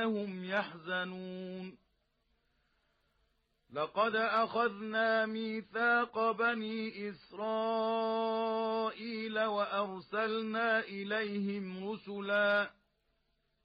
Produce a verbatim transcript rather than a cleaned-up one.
ولا هم يحزنون لقد أخذنا ميثاق بني إسرائيل وأرسلنا إليهم رسلا